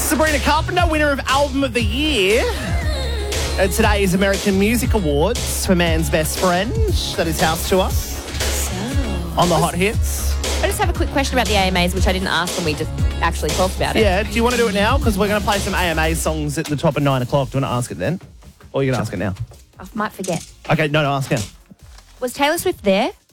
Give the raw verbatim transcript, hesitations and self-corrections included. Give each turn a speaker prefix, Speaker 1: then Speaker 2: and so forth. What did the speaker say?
Speaker 1: Sabrina Carpenter, winner of Album of the Year at today's American Music Awards for Man's Best Friend. That is House Tour on the Hot Hits.
Speaker 2: I just have a quick question about the A M As, which I didn't ask when we just actually talked about it.
Speaker 1: Yeah, do you want to do it now? Because we're going to play some A M A songs at the top of nine o'clock. Do you want to ask it then? Or are you going to ask it now?
Speaker 2: I might forget.
Speaker 1: Okay, no, no, ask now.
Speaker 2: Was Taylor Swift there?